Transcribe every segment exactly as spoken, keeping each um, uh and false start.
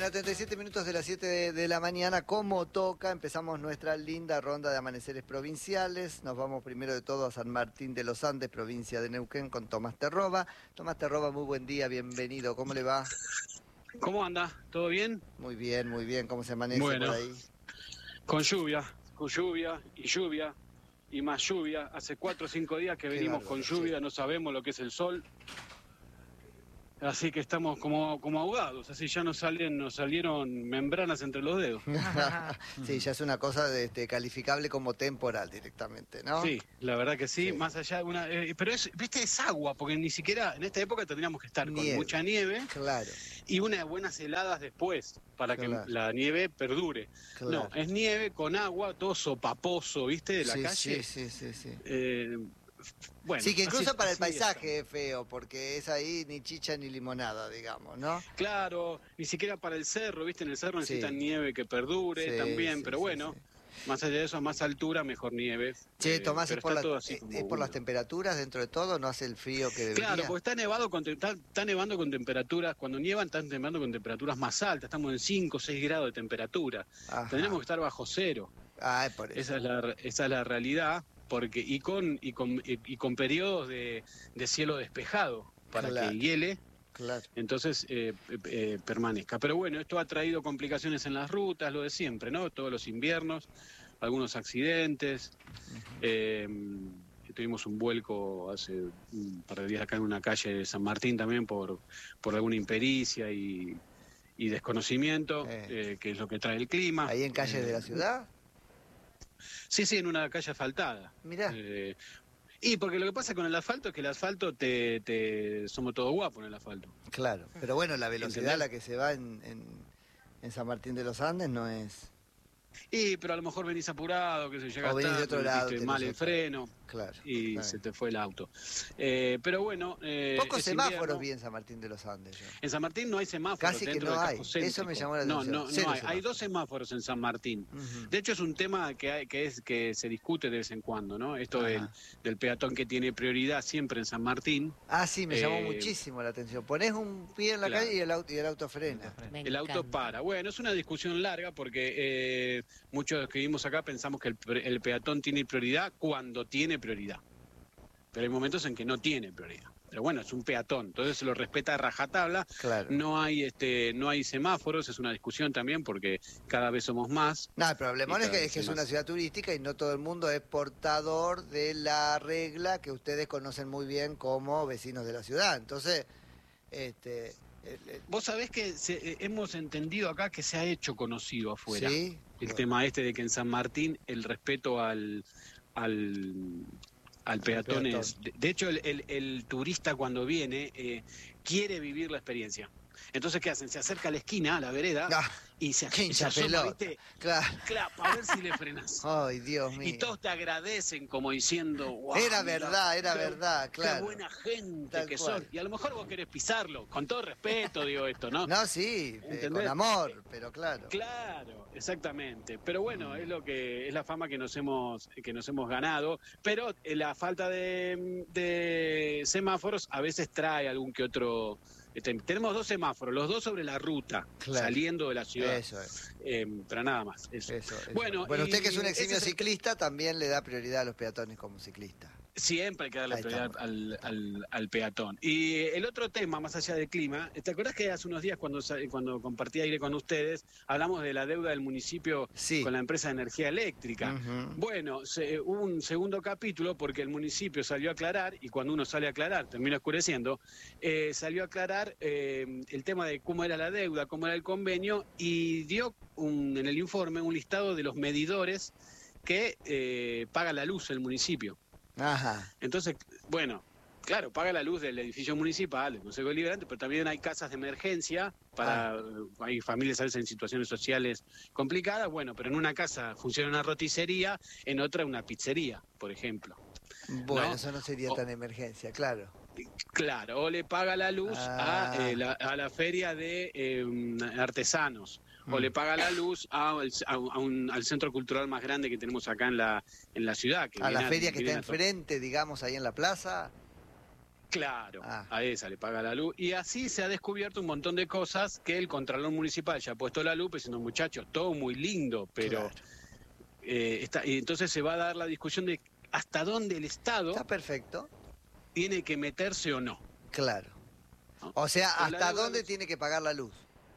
Bueno, treinta y siete minutos de las siete de, de la mañana, como toca, empezamos nuestra linda ronda de amaneceres provinciales. Nos vamos primero de todo a San Martín de los Andes, provincia de Neuquén, con Tomás Terroba. Tomás Terroba, muy buen día, bienvenido. ¿Cómo le va? ¿Cómo anda? ¿Todo bien? Muy bien, muy bien. ¿Cómo se amanece bueno, por ahí? Con lluvia, con lluvia y lluvia y más lluvia. Hace cuatro o cinco días que Qué venimos bárbaro, con lluvia, sí. no sabemos lo que es el sol. Así que estamos como, como ahogados, así ya nos salen, nos salieron membranas entre los dedos. Sí, ya es una cosa de, este, calificable como temporal directamente, ¿no? Sí, la verdad que sí, Sí. más allá de una... eh, pero es, viste, es agua, porque ni siquiera en esta época tendríamos que estar Nieve. con mucha nieve Claro, y unas buenas heladas después, para Claro. que la nieve perdure. claro. No, es nieve con agua, todo sopaposo, viste, de la sí, calle. Sí, sí, sí, sí. Eh, bueno, Sí, que incluso así- para el así paisaje es feo, porque es ahí ni chicha ni limonada, digamos, ¿no? está. Claro, ni siquiera para el cerro, ¿viste? En el cerro Sí. necesitan nieve que perdure Sí, también, sí, pero sí, bueno, sí. más allá de eso, a más altura, mejor nieve. Che, Eh, Tomás, pero ¿es por, está la- todo así eh, como es por las húmedo. temperaturas dentro de todo? ¿No hace el frío que debería? Claro, porque está nevado con, te- está, está nevando con temperaturas, cuando nievan están nevando con temperaturas más altas, estamos en cinco o seis grados de temperatura. Ajá. Tendremos que estar bajo cero. Ah, es por eso. Esa es la, esa es la realidad, porque y con, y con, y, y con periodos de, de cielo despejado para Claro. que hiele. Claro. Entonces eh, eh, eh, permanezca. Pero bueno, esto ha traído complicaciones en las rutas, lo de siempre, ¿no? Todos los inviernos, algunos accidentes. Eh, tuvimos un vuelco hace un par de días acá en una calle de San Martín también por, por alguna impericia y, y desconocimiento, Eh. eh, que es lo que trae el clima. ¿Ahí en calles Eh, de la ciudad? Sí, sí, en una calle asfaltada. Mirá. Eh, y porque lo que pasa con el asfalto es que el asfalto te, te somos todos guapos en el asfalto. Claro. Pero bueno, la velocidad a ¿Entendés? la que se va en, en, en San Martín de los Andes no es... Y, pero a lo mejor venís apurado, que se llega O venís de otro lado, tenés mal en otra. freno Claro. y claro. se te fue el auto. Eh, pero bueno, eh, Pocos es semáforos invierno. vi en San Martín de los Andes yo. En San Martín no hay semáforos Casi que dentro no del hay. casco Eso me céntrico. llamó la No, atención. no, Cero no hay. Hay semáforos. dos semáforos en San Martín. Ujú. De hecho, es un tema que hay, que es que se discute de vez en cuando, ¿no? Esto Ajá. del, del peatón que tiene prioridad siempre en San Martín. Ah, sí, me llamó Eh, muchísimo la atención. Ponés un pie en la claro. calle y el auto, y el auto frena. Me El auto encanta. para. Bueno, es una discusión larga porque eh, muchos que vivimos acá pensamos que el, pre- el peatón tiene prioridad cuando tiene prioridad. Pero hay momentos en que no tiene prioridad. Pero bueno, es un peatón, entonces se lo respeta a rajatabla. Claro. No hay este, no hay semáforos, es una discusión también porque cada vez somos más. No, el problemón Y es que, cada es que es vez una más. ciudad turística y no todo el mundo es portador de la regla que ustedes conocen muy bien como vecinos de la ciudad. Entonces, este, el- el- Vos sabés que se- eh, hemos entendido acá que se ha hecho conocido afuera. sí, El bueno, tema este de que en San Martín el respeto al al, al peatón peatón. es... De, de hecho, el, el- el turista cuando viene eh, quiere vivir la experiencia. Entonces, ¿qué hacen? Se acerca a la esquina, a la vereda, ah, y se, qué y se hincha asoma, pelota. ¿viste? Claro. Claro, para ver si le frenas. Ay, Dios mío. Y todos te agradecen como diciendo, wow, Era mira, verdad, era qué- verdad, claro. Qué buena gente Tal que cual. son. Y a lo mejor vos querés pisarlo, con todo respeto digo esto, ¿no? No, sí, eh, ¿Entendés? con amor, pero claro. Claro, exactamente. Pero bueno, Mm. es lo que es la fama que nos hemos que nos hemos ganado. Pero eh, la falta de, de semáforos a veces trae algún que otro. Este, tenemos dos semáforos, los dos sobre la ruta, Claro. saliendo de la ciudad. Eso es, Eh, pero nada más. Eso. eso, eso. Bueno, Bueno, y usted que es un ese eximio es el- ciclista también le da prioridad a los peatones como ciclista. Siempre hay que darle Ahí prioridad estamos. al, al, al peatón. Y el otro tema, más allá del clima, ¿te acordás que hace unos días cuando, sa- cuando compartí aire con ustedes, hablamos de la deuda del municipio Sí. con la empresa de energía eléctrica? Ujú. Bueno, se, hubo un segundo capítulo porque el municipio salió a aclarar, y cuando uno sale a aclarar, termina oscureciendo, eh, salió a aclarar eh, el tema de cómo era la deuda, cómo era el convenio, y dio un- en el informe un listado de los medidores que eh, paga la luz el municipio. Ajá. Entonces, bueno, claro, paga la luz del edificio municipal, del Consejo Deliberante, pero también hay casas de emergencia para, hay familias a veces en situaciones sociales complicadas, bueno, pero en una casa funciona una roticería, en otra una pizzería, por ejemplo. Bueno, ¿No? eso no sería O- tan emergencia, claro. Claro, o le paga la luz Ah. a, eh, la, a la feria de eh, artesanos, o Mm. le paga la luz a, a- a un- al centro cultural más grande que tenemos acá en la, en la ciudad. Que A la viene feria que está viene a to- enfrente, digamos, ahí en la plaza. Claro, Ah. a esa le paga la luz. Y así se ha descubierto un montón de cosas que el Contralor Municipal ya ha puesto la lupa diciendo, muchachos, todo muy lindo, pero Claro. eh, está, y entonces se va a dar la discusión de hasta dónde el Estado Está perfecto. tiene que meterse o no. Claro. ¿no? O sea, Pero la ¿hasta deuda dónde no- tiene que pagar la luz?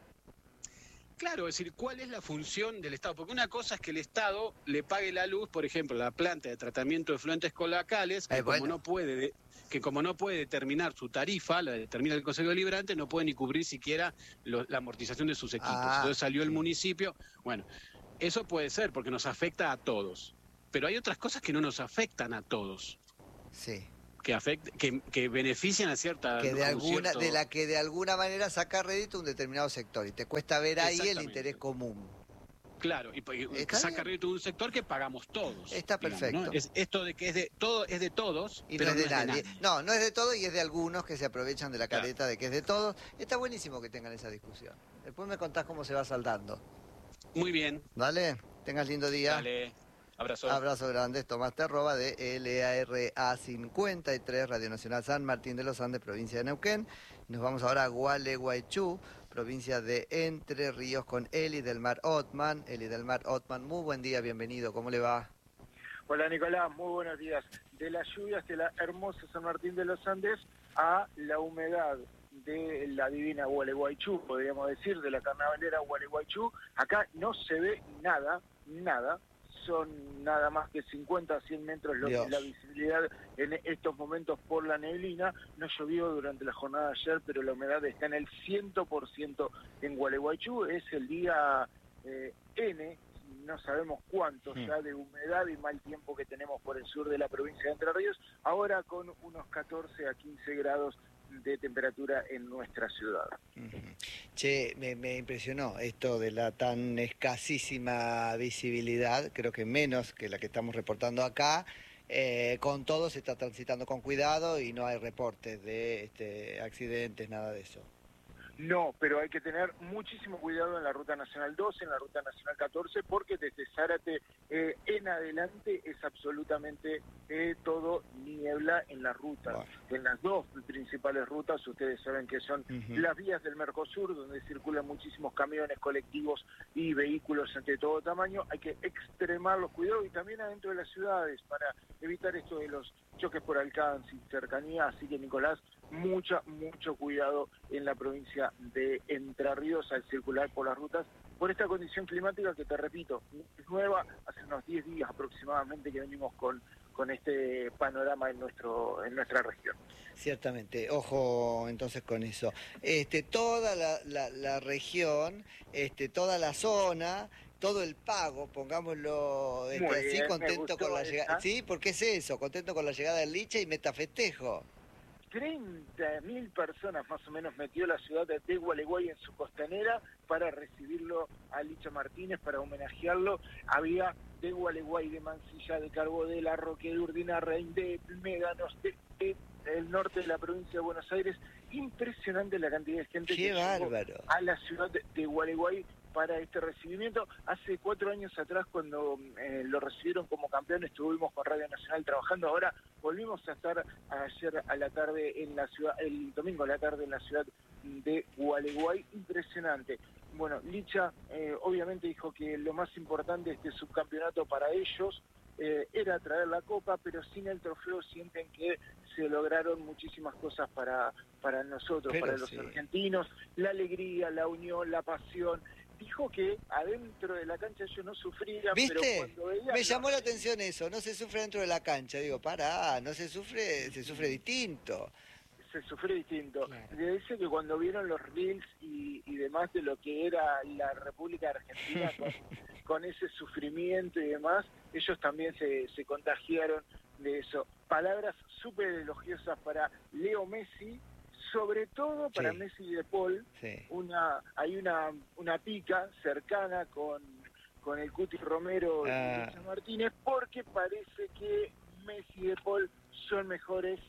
Claro, es decir, ¿cuál es la función del Estado? Porque una cosa es que el Estado le pague la luz, por ejemplo, la planta de tratamiento de efluentes colacales, que Eh, como bueno. no puede de- que como no puede determinar su tarifa, la determina el Consejo Deliberante, no puede ni cubrir siquiera lo- la amortización de sus equipos. Ah, Entonces salió el sí. municipio, bueno, eso puede ser porque nos afecta a todos. Pero hay otras cosas que no nos afectan a todos, Sí. que afect- que, que benefician a cierta Que de a un alguna, cierto- de la que de alguna manera saca rédito un determinado sector y te cuesta ver ahí el Exactamente. interés común. Claro, y pues, que Está saca bien. rédito de un sector que pagamos todos. Está digamos, perfecto. ¿no? Es esto de que es de todo es de todos, Y no pero es de nadie. No, no es de todo y es de algunos que se aprovechan de la Claro. careta de que es de todos. Está buenísimo que tengan esa discusión. Después me contás cómo se va saldando. Muy bien, ¿Vale? Tengas lindo día. dale, abrazo. Abrazo grande, Tomás Terroba de L A R A cincuenta y tres, Radio Nacional San Martín de los Andes, provincia de Neuquén. Nos vamos ahora a Gualeguaychú, provincia de Entre Ríos, con Eli del Mar Otman. Eli del Mar Otman, muy buen día, bienvenido, ¿cómo le va? Hola Nicolás, muy buenos días. De las lluvias de la hermosa San Martín de los Andes a la humedad de la divina Gualeguaychú, podríamos decir, de la carnavalera Gualeguaychú, acá no se ve nada, nada, son nada más que cincuenta a cien metros lo que es la visibilidad en estos momentos por la neblina. No llovió durante la jornada de ayer, pero la humedad está en el cien por ciento en Gualeguaychú, es el día eh, N, no sabemos cuánto ya de humedad y mal tiempo que tenemos por el sur de la provincia de Entre Ríos, ahora con unos catorce a quince grados de temperatura en nuestra ciudad. Uh-huh. Che, me, me impresionó esto de la tan escasísima visibilidad, creo que menos que la que estamos reportando acá. Eh, con todo se está transitando con cuidado y no hay reportes de este, accidentes, nada de eso. No, pero hay que tener muchísimo cuidado en la Ruta Nacional doce, en la Ruta Nacional catorce, porque desde Zárate eh, en adelante es absolutamente eh, todo niebla en la ruta. Bueno. En las dos principales rutas, ustedes saben que son uh-huh. las vías del Mercosur, donde circulan muchísimos camiones, colectivos y vehículos de todo tamaño. Hay que extremar los cuidados y también adentro de las ciudades para evitar esto de los choques por alcance y cercanía. Así que, Nicolás, mucha, mucho cuidado en la provincia de Entre Ríos al circular por las rutas por esta condición climática que, te repito, es nueva. Hace unos diez días aproximadamente que venimos con, con este panorama en nuestro en nuestra región. Ciertamente, ojo entonces con eso. Este, toda la, la, la región, este, toda la zona, todo el pago, pongámoslo este, Muy así, bien, contento con la llegada. Sí, porque es eso, contento con la llegada del Licha y meta festejo. treinta mil personas más o menos metió la ciudad de Gualeguay en su costanera para recibirlo a Licha Martínez, para homenajearlo. Había de Gualeguay, de Mansilla, de Carbó, de La Roque, de Urdinarrain, de Médanos, de, de el norte de la provincia de Buenos Aires. Impresionante la cantidad de gente ¡Qué que bárbaro! llegó a la ciudad de, de Gualeguay para este recibimiento. Hace cuatro años atrás, cuando eh, lo recibieron como campeón, estuvimos con Radio Nacional trabajando. Ahora volvimos a estar ayer a la tarde en la ciudad, el domingo a la tarde en la ciudad de Gualeguay. Impresionante. Bueno, Licha eh, obviamente dijo que lo más importante de este subcampeonato para ellos eh, era traer la copa, pero sin el trofeo sienten que se lograron muchísimas cosas para, para nosotros, pero para los sí. argentinos, la alegría, la unión, la pasión. Dijo que adentro de la cancha ellos no sufrían, ¿viste? pero cuando veían... Me llamó la atención eso, no se sufre dentro de la cancha. Digo, pará, no se sufre, se sufre distinto. Se sufre distinto. Claro. Le dice que cuando vieron los reels y, y demás de lo que era la República Argentina con, con ese sufrimiento y demás, ellos también se, se contagiaron de eso. Palabras súper elogiosas para Leo Messi, sobre todo para sí. Messi y De Paul. Sí. Una, hay una, una pica cercana con, con el Cuti Romero ah. y Licha Martínez, porque parece que Messi y De Paul son mejores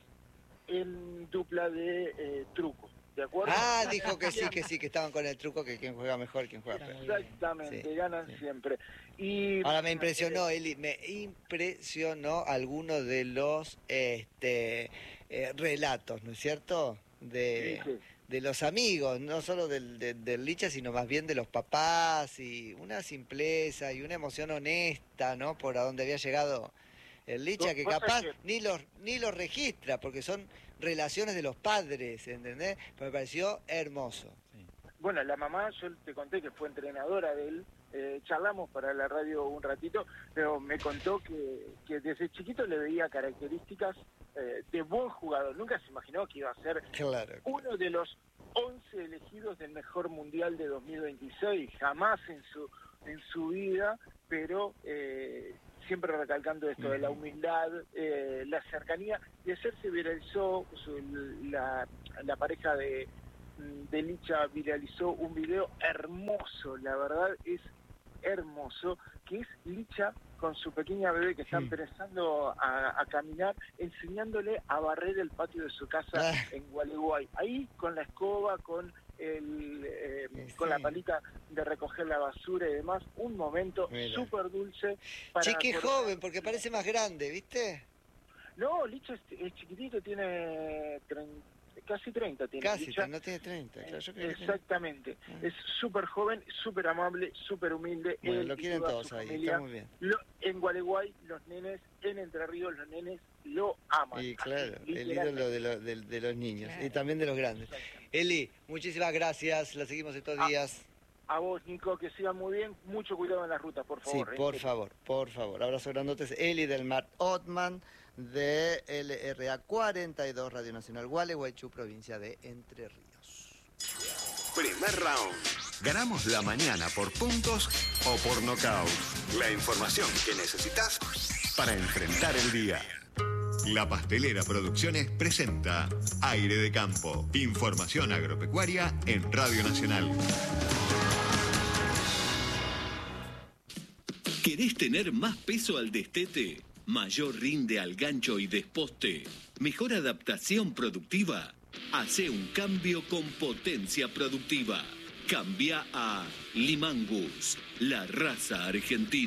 en dupla de eh, truco, ¿de acuerdo? Ah, dijo que sí, que sí, que estaban con el truco, que quien juega mejor, quien juega peor. Exactamente, sí, ganan sí. siempre. Y ahora me impresionó, Eli, me impresionó alguno de los este eh, relatos, ¿no es cierto? De, Sí, sí. de los amigos, no solo del, del, del Licha, sino más bien de los papás, y una simpleza y una emoción honesta, ¿no? Por a dónde había llegado el Licha, que Cosa capaz que- ni los ni los registra, porque son relaciones de los padres, ¿entendés? Pero me pareció hermoso. Bueno, la mamá, yo te conté que fue entrenadora de él, eh, charlamos para la radio un ratito, pero me contó que, que desde chiquito le veía características eh, de buen jugador. Nunca se imaginó que iba a ser Claro. uno de los once elegidos del mejor mundial de dos mil veintiséis, jamás en su en su vida, pero eh, siempre recalcando esto de la humildad, eh, la cercanía, y ayer se viralizó su- la, la pareja de, de Licha viralizó un video hermoso, la verdad es hermoso, que es Licha con su pequeña bebé que está Mm. empezando a, a caminar, enseñándole a barrer el patio de su casa Ah. en Gualeguay. Ahí con la escoba, con el eh, Sí, con sí. la palita de recoger la basura y demás, un momento Mira. súper dulce. Para Che, qué acordar- joven, porque parece más grande, ¿viste? No, Licha es, es chiquitito, tiene trein- casi treinta tiene Casi, Licha. no tiene treinta. Claro, yo creo que tiene- Exactamente, Ah. es súper joven, súper amable, súper humilde. Bueno, Él lo y quieren toda todos su ahí, familia. está muy bien. Lo- en Gualeguay, los nenes, en Entre Ríos, los nenes lo aman. Y Así, claro, el literalmente. ídolo de, lo- de- de los niños Claro. y también de los grandes. Eli, muchísimas gracias, la seguimos estos Ah, días. A vos, Nico, que sigan muy bien, mucho cuidado en las rutas, por Sí, favor. ¿eh? por favor, por favor. Abrazo grandotes. Eli del Mar Otman de L R A cuarenta y dos, Radio Nacional Gualeguaychú, provincia de Entre Ríos. Primer round. Ganamos la mañana por puntos o por nocaut. La información que necesitas para enfrentar el día. La Pastelera Producciones presenta Aire de Campo. Información agropecuaria en Radio Nacional. ¿Querés tener más peso al destete? ¿Mayor rinde al gancho y desposte? ¿Mejor adaptación productiva? Hacé un cambio con potencia productiva. Cambia a Limangus, la raza argentina.